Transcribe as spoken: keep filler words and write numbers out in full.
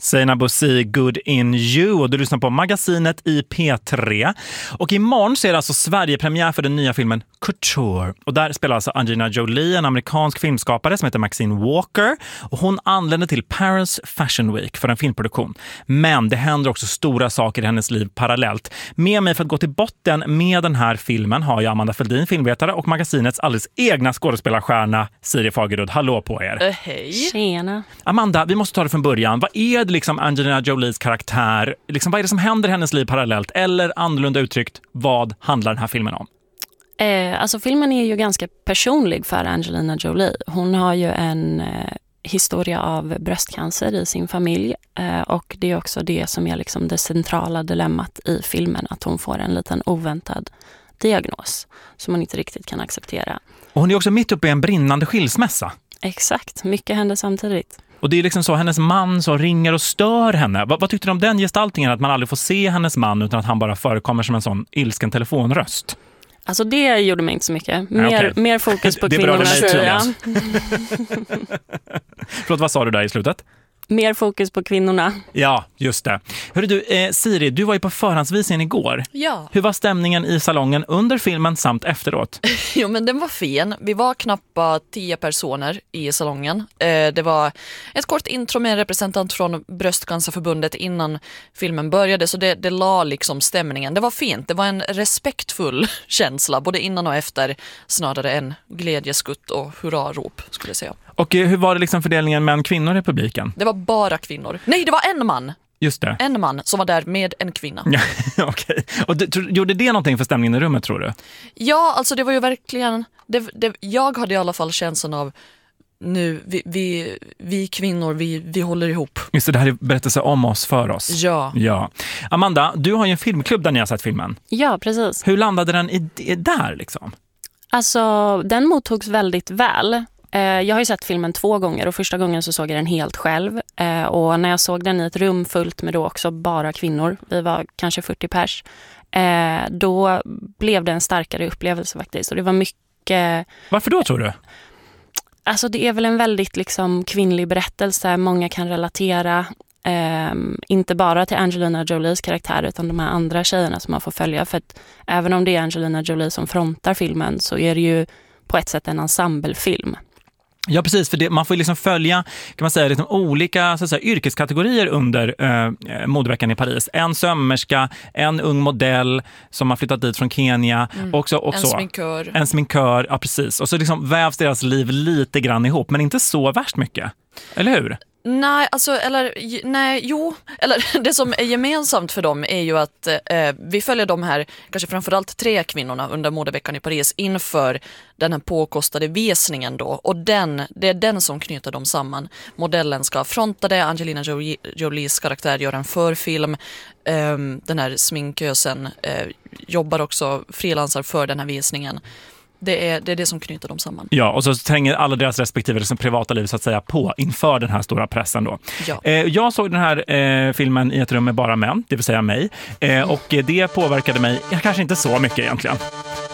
Seinabo Bosi, Good in You, och du lyssnar på Magasinet i P tre. Och imorgon så är det alltså Sverige-premiär för den nya filmen Couture. Och där spelar alltså Angelina Jolie, en amerikansk filmskapare som heter Maxine Walker. Och hon anländer till Paris Fashion Week för en filmproduktion. Men det händer också stora saker i hennes liv parallellt. Med mig för att gå till botten med den här filmen har jag Amanda Feldin, filmvetare, och Magasinets alldeles egna skådespelarstjärna Siri Fagerud. Hallå på er. Uh, hej. Tjena. Amanda, vi måste ta det från början. Vad är det liksom Angelina Jolies karaktär? Liksom, vad är det som händer i hennes liv parallellt? Eller annorlunda uttryckt, vad handlar den här filmen om? Eh, alltså filmen är ju ganska personlig för Angelina Jolie. Hon har ju en eh, historia av bröstcancer i sin familj. Eh, och det är också det som är liksom det centrala dilemmat i filmen. Att hon får en liten oväntad diagnos som hon inte riktigt kan acceptera. Och hon är också mitt uppe i en brinnande skilsmässa. Exakt, mycket händer samtidigt. Och det är liksom så, hennes man som ringer och stör henne. Vad, vad tyckte du om den gestaltningen, att man aldrig får se hennes man utan att han bara förekommer som en sån ilsken telefonröst? Alltså det gjorde mig inte så mycket. Mer, okay. mer fokus på det kvinnorna. Mig, Förlåt, vad sa du där i slutet? Mer fokus på kvinnorna. Ja, just det. Hörru du, eh, Siri, du var ju på förhandsvisningen igår. Ja. Hur var stämningen i salongen under filmen samt efteråt? Jo, men den var fin. Vi var knappt tio personer i salongen. Eh, det var ett kort intro med en representant från Bröstcancerförbundet innan filmen började, så det, det la liksom stämningen. Det var fint. Det var en respektfull känsla, både innan och efter, snarare än glädjeskutt och hurrarop, skulle jag säga. Och hur var det liksom fördelningen mellan kvinnor i publiken? Det var bara kvinnor. Nej, det var en man. Just det. En man som var där med en kvinna. Ja, okej. Okay. Och det, gjorde det någonting för stämningen i rummet, tror du? Ja, alltså det var ju verkligen... Det, det, jag hade i alla fall känslan av nu, vi, vi, vi kvinnor, vi, vi håller ihop. Just det, det här är berättelse om oss, för oss. Ja. ja. Amanda, du har ju en filmklubb där ni har sett filmen. Ja, precis. Hur landade den i, i där liksom? Alltså, den mottogs väldigt väl. Jag har ju sett filmen två gånger och första gången så såg jag den helt själv. Och när jag såg den i ett rum fullt med då också bara kvinnor, vi var kanske fyrtio pers, då blev det en starkare upplevelse faktiskt. Och det var mycket... Varför då, tror du? Alltså det är väl en väldigt liksom kvinnlig berättelse. Många kan relatera. Um, inte bara till Angelina Jolies karaktär utan de här andra tjejerna som man får följa. För att även om det är Angelina Jolie som frontar filmen så är det ju på ett sätt en ensemblefilm. Ja, precis, för det, man får liksom följa, kan man säga, liksom olika så att säga, yrkeskategorier under eh, modeveckan i Paris. En sömmerska, en ung modell som har flyttat dit från Kenya. Mm. Också, också, en sminkör. En sminkör, ja precis. Och så liksom vävs deras liv lite grann ihop, men inte så värst mycket. Eller hur? Nej, alltså, eller, nej, jo, eller det som är gemensamt för dem är ju att eh, vi följer de här, kanske framförallt tre kvinnorna under modeveckan i Paris inför den här påkostade visningen då, och den, det är den som knyter dem samman. Modellen ska fronta det, Angelina Jolie, Jolies karaktär gör en förfilm, eh, den här sminkösen eh, jobbar också, frilansar för den här visningen. Det är, det är det som knyter dem samman. Ja, och så tränger alla deras respektive liksom, privata liv så att säga på inför den här stora pressen då. Ja. Eh, jag såg den här eh, filmen i ett rum med bara män, det vill säga mig. Eh, och det påverkade mig, kanske inte så mycket egentligen.